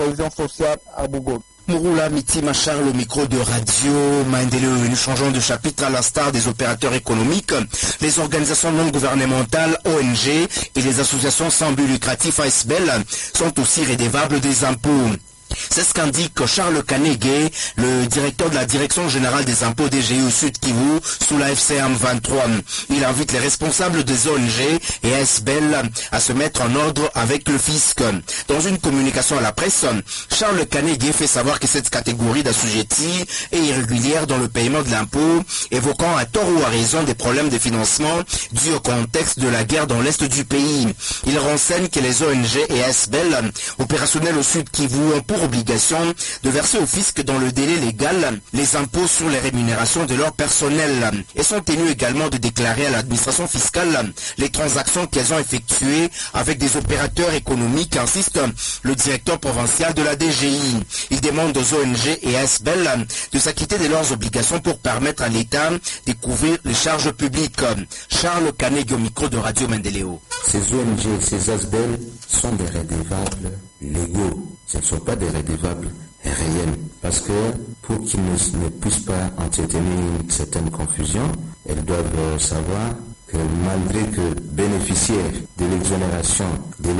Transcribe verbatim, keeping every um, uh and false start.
cohésion sociale à Bougol. Mouroula Mitima Charles au micro de Radio Maendeleo. Nous changeons de chapitre à l'instar des opérateurs économiques. Les organisations non gouvernementales, O N G, et les associations sans but lucratif, A S B L, sont aussi redevables des impôts. C'est ce qu'indique Charles Kanege, le directeur de la Direction Générale des Impôts D G I au Sud Kivu, sous la F C M vingt-trois. Il invite les responsables des O N G et A S B L à se mettre en ordre avec le fisc. Dans une communication à la presse, Charles Kanege fait savoir que cette catégorie d'assujettis est irrégulière dans le paiement de l'impôt, évoquant à tort ou à raison des problèmes de financement dus au contexte de la guerre dans l'est du pays. Il renseigne que les O N G et A S B L opérationnels au Sud Kivu ont pour obligation de verser au fisc dans le délai légal les impôts sur les rémunérations de leur personnel et sont tenus également de déclarer à l'administration fiscale les transactions qu'elles ont effectuées avec des opérateurs économiques, insiste le directeur provincial de la D G I. Il demande aux O N G et A S B L de s'acquitter de leurs obligations pour permettre à l'État de couvrir les charges publiques. Charles Kanege au micro de Radio Maendeleo. Ces O N G et ces A S B L sont des redevables légaux. Ce ne sont pas des redevables réels. Parce que pour qu'ils ne, ne puissent pas entretenir une certaine confusion, elles doivent savoir que malgré que bénéficiaires de l'exonération de